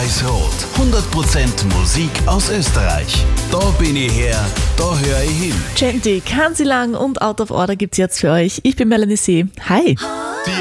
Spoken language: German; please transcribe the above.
Weiß-Rot. 100% Musik aus Österreich. Da bin ich her, da höre ich hin. Chanty, Kanzi Lang und Out of Order gibt's jetzt für euch. Ich bin Melanie C. Hi.